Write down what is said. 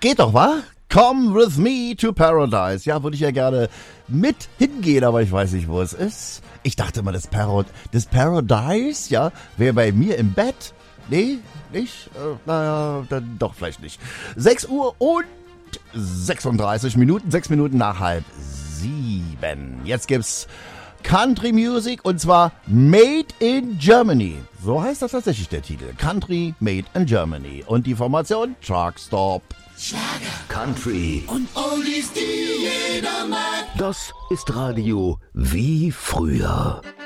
geht doch, wa? Come with me to paradise. Ja, würde ich ja gerne mit hingehen, aber ich weiß nicht, wo es ist. Ich dachte mal, das Paradise, ja, wäre bei mir im Bett. Nee, nicht? Naja, dann doch vielleicht nicht. 6 Uhr und 36 Minuten, 6 Minuten nach 6:30. Jetzt gibt's Country Music und zwar Made in Germany. So heißt das tatsächlich der Titel. Country Made in Germany. Und die Formation Truckstop. Schlager, Country und Oldies, die jeder mag. Das ist Radio wie früher.